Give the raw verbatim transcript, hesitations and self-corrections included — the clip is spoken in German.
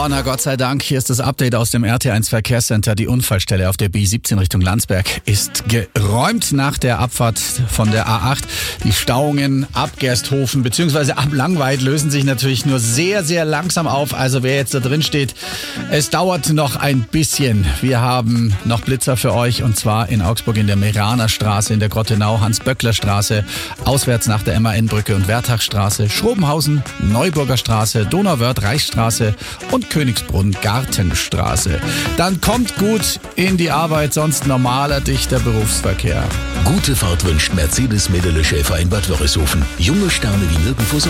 Oh, na Gott sei Dank, hier ist das Update aus dem R T eins Verkehrscenter. Die Unfallstelle auf der B siebzehn Richtung Landsberg ist geräumt nach der Abfahrt von der A acht. Die Stauungen ab Gersthofen bzw. ab Langweid lösen sich natürlich nur sehr, sehr langsam auf. Also wer jetzt da drin steht, es dauert noch ein bisschen. Wir haben noch Blitzer für euch und zwar in Augsburg in der Meraner Straße, in der Grottenau, Hans-Böckler Straße, auswärts nach der M A N-Brücke und Wertachstraße, Schrobenhausen, Neuburger Straße, Donauwörth, Reichsstraße und Königsbrunn, Gartenstraße. Dann kommt gut in die Arbeit, sonst normaler, dichter Berufsverkehr. Gute Fahrt wünscht Mercedes Medele Schäfer in Bad Wörishofen. Junge Sterne wie nirgendwo sonst.